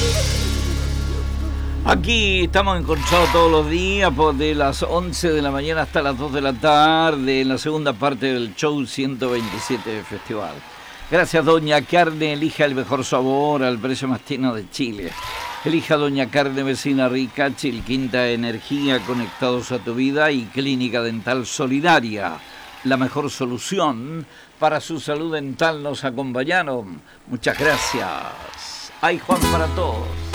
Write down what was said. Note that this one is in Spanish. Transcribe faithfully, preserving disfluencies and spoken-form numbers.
Aquí estamos encontrados todos los días, pues, de las once de la mañana hasta las dos de la tarde, en la segunda parte del show ciento veintisiete de Festival. Gracias, Doña Carne, elija el mejor sabor al precio más tierno de Chile. Elija Doña Carne, Vecina Rica, Chilquinta Energía, conectados a tu vida, y Clínica Dental Solidaria. La mejor solución para su salud dental. Nos acompañaron. Muchas gracias. Hay Juan para todos.